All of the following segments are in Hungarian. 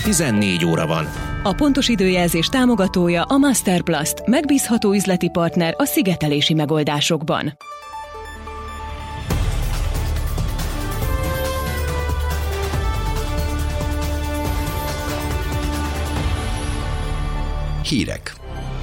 14 óra van. A pontos időjelzés támogatója a Masterplast, megbízható üzleti partner a szigetelési megoldásokban. Hírek.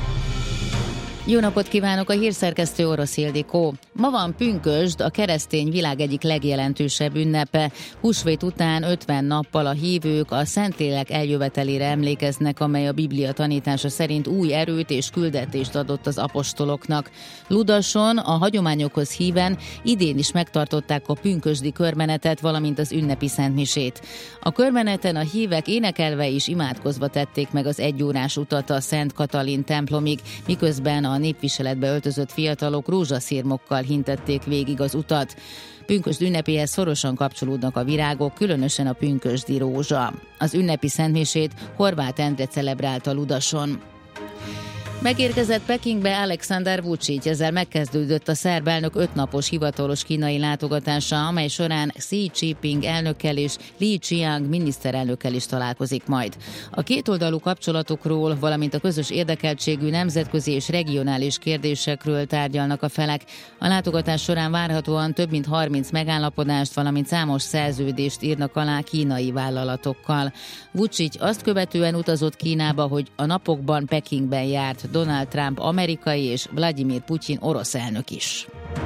Jó napot kívánok, a hírszerkesztő Orosz Ildikó. Ma van pünkösd, a keresztény világ egyik legjelentősebb ünnepe. Húsvét után 50 nappal a hívők a Szentlélek eljövetelére emlékeznek, amely a Biblia tanítása szerint új erőt és küldetést adott az apostoloknak. Ludason, a hagyományokhoz híven idén is megtartották a pünkösdi körmenetet, valamint az ünnepi szentmisét. A körmeneten a hívek énekelve és imádkozva tették meg az egyórás utat a Szent Katalin templomig, miközben a népviseletbe öltözött fiatalok rózsaszirmokkal hintették végig az utat. Pünkösd ünnepéhez szorosan kapcsolódnak a virágok, különösen a pünkösdi rózsa. Az ünnepi szentmisét Horváth Endre celebrálta Ludason. Megérkezett Pekingbe Alexander Vučić, ezzel megkezdődött a szerb elnök 5 napos hivatalos kínai látogatása, amely során Xi Jinping elnökkel és Li Qiang miniszterelnökkel is találkozik majd. A kétoldalú kapcsolatokról, valamint a közös érdekeltségű nemzetközi és regionális kérdésekről tárgyalnak a felek. A látogatás során várhatóan több mint 30 megállapodást, valamint számos szerződést írnak alá kínai vállalatokkal. Vučić azt követően utazott Kínába, hogy a napokban Pekingben járt Donald Trump amerikai és Vladimir Putyin orosz elnök is.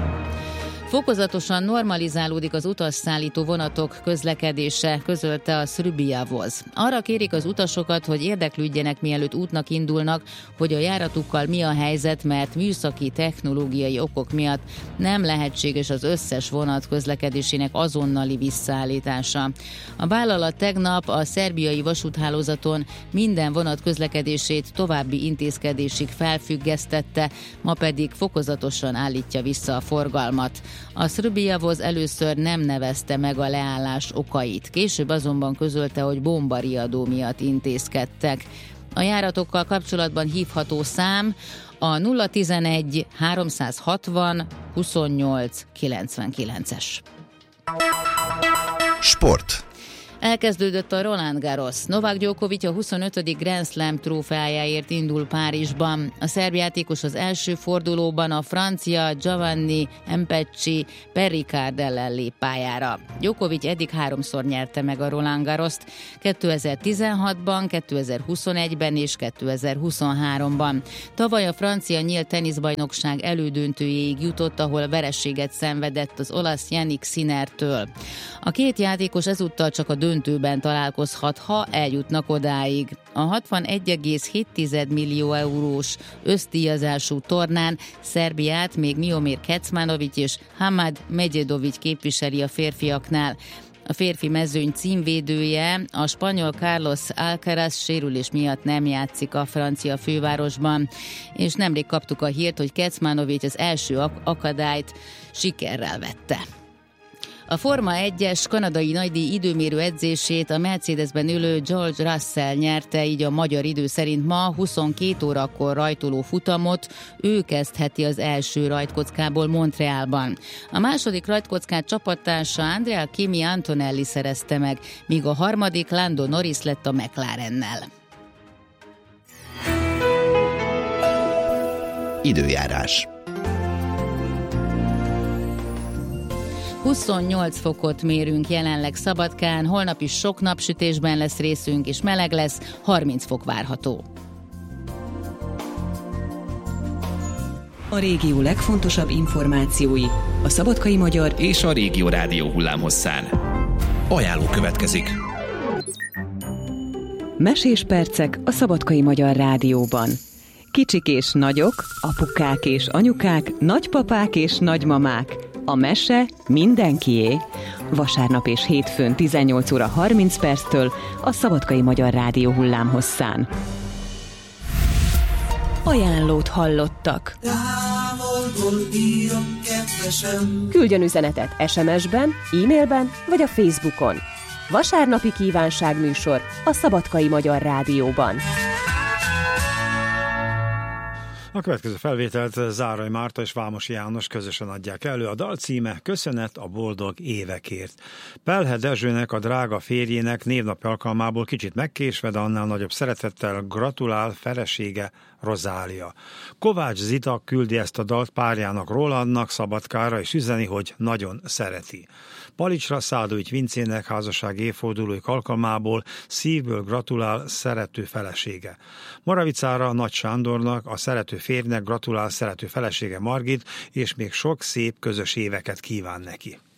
Fokozatosan normalizálódik az utasszállító vonatok közlekedése, közölte a Srbija-Voz. Arra kérik az utasokat, hogy érdeklődjenek, mielőtt útnak indulnak, hogy a járatukkal mi a helyzet, mert műszaki, technológiai okok miatt nem lehetséges az összes vonat közlekedésének azonnali visszaállítása. A vállalat tegnap a szerbiai vasúthálózaton minden vonat közlekedését további intézkedésig felfüggesztette, ma pedig fokozatosan állítja vissza a forgalmat. A Srbija-Voz először nem nevezte meg a leállás okait, később azonban közölte, hogy bombariadó miatt intézkedtek. A járatokkal kapcsolatban hívható szám a 011 360 28 99-es. Sport. Elkezdődött a Roland Garros. Novák Djokovic a 25. Grand Slam trófeájáért indul Párizsban. A szerb játékos az első fordulóban a francia Giovanni Mpecci Perricard ellen lép pályára. Djokovic eddig 3-szor nyerte meg a Roland Garrost, 2016-ban, 2021-ben és 2023-ban. Tavaly a francia nyílt teniszbajnokság elődöntőjéig jutott, ahol vereséget szenvedett az olasz Jannik Sinnertől. A két játékos ezúttal csak a döntőben találkozhat, ha eljutnak odáig. A 61,7 millió eurós összdíjazású tornán Szerbiát még Miomir Kecmanovic és Hamad Medjedovic képviseli a férfiaknál. A férfi mezőny címvédője, a spanyol Carlos Alcaraz sérülés miatt nem játszik a francia fővárosban, és nemrég kaptuk a hírt, hogy Kecmanovic az első akadályt sikerrel vette. A Forma 1-es kanadai nagydíj időmérő edzését a Mercedesben ülő George Russell nyerte, így a magyar idő szerint ma 22 órakor rajtoló futamot ő kezdheti az első rajtkockából Montrealban. A második rajtkockát csapattársa Andrea Kimi Antonelli szerezte meg, míg a harmadik Lando Norris lett a McLarennel. Időjárás. 28 fokot mérünk jelenleg Szabadkán, holnap is sok napsütésben lesz részünk, és meleg lesz, 30 fok várható. A régió legfontosabb információi a Szabadkai Magyar és a Régió Rádió hullámhosszán. Ajánló következik. Mesés percek a Szabadkai Magyar Rádióban. Kicsik és nagyok, apukák és anyukák, nagypapák és nagymamák. A mese mindenkié. Vasárnap és hétfőn 18 óra 30 perctől a Szabadkai Magyar Rádió hullámhosszán. Ajánlót hallottak. Küldjön üzenetet SMS-ben, e-mailben vagy a Facebookon. Vasárnapi kívánságműsor a Szabadkai Magyar Rádióban. A következő felvételt Zárai Márta és Vámosi János közösen adják elő. A dal címe Köszönet a boldog évekért. Pelhe Dezsőnek, a drága férjének névnapja alkalmából kicsit megkésve, de annál nagyobb szeretettel gratulál felesége Rozália. Kovács Zita küldi ezt a dalt párjának, Rolandnak, Szabadkára, és üzeni, hogy nagyon szereti. Palicsra Szádovics Vincének házasság évfordulóik alkalmából szívből gratulál szerető felesége. Moravicára Nagy Sándornak, a szerető férjnek gratulál szerető felesége Margit, és még sok szép közös éveket kíván neki.